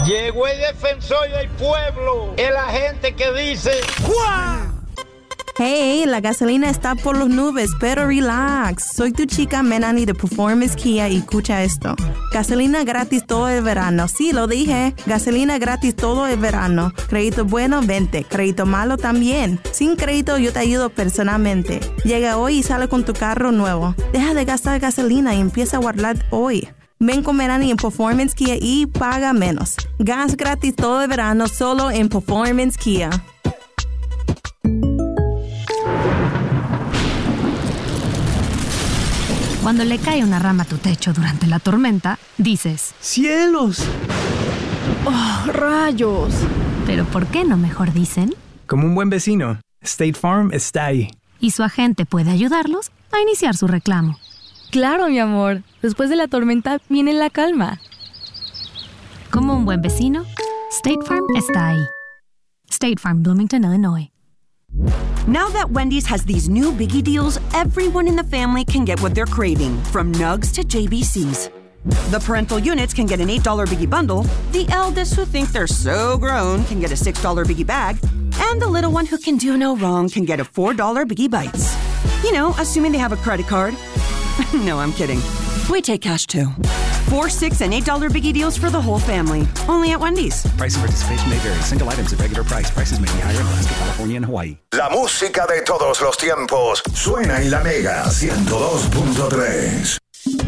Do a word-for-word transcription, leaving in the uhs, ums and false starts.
Llegó el defensor del pueblo, el agente que dice ¡Juá! Hey, la gasolina está por las nubes, pero relax. Soy tu chica Melanie de Performance Kia y escucha esto. Gasolina gratis todo el verano. Sí, lo dije. Gasolina gratis todo el verano. Crédito bueno, vente. Crédito malo también. Sin crédito yo te ayudo personalmente. Llega hoy y sale con tu carro nuevo. Deja de gastar gasolina y empieza a guardar hoy. Ven con Melanie en Performance Kia y paga menos. Gas gratis todo el verano solo en Performance Kia. Cuando le cae una rama a tu techo durante la tormenta, dices ¡cielos! ¡Oh, rayos! Pero ¿por qué no mejor dicen? Como un buen vecino, State Farm está ahí. Y su agente puede ayudarlos a iniciar su reclamo. Claro, mi amor. Después de la tormenta viene la calma. Como un buen vecino, State Farm está ahí. State Farm, Bloomington, Illinois. Now that Wendy's has these new biggie deals, everyone in the family can get what they're craving, from Nugs to J B Cs. The parental units can get an eight dollar biggie bundle, the eldest who think they're so grown can get a six dollar biggie bag, and the little one who can do no wrong can get a four dollar biggie bites. You know, assuming they have a credit card. No, I'm kidding. We take cash too. Four, six, and eight dollar biggie deals for the whole family. Only at Wendy's. Price and participation may vary. Single items at regular price. Prices may be higher in Alaska, California, and Hawaii. La música de todos los tiempos suena en la Mega ciento dos punto tres.